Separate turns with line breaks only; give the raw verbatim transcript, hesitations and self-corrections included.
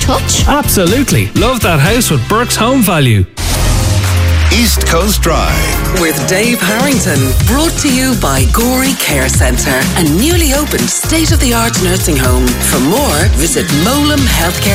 touch?
Absolutely. Love that house with Burke's Home Value.
East Coast Drive
with Dave Harrington, brought to you by Gorey Care Centre, a newly opened state-of-the-art nursing home. For more, visit Molam Healthcare.